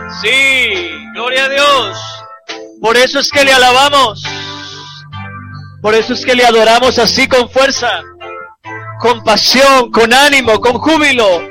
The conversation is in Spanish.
Sí, gloria a Dios. Por eso es que le alabamos. Por eso es que le adoramos así con fuerza, con pasión, con ánimo, con júbilo.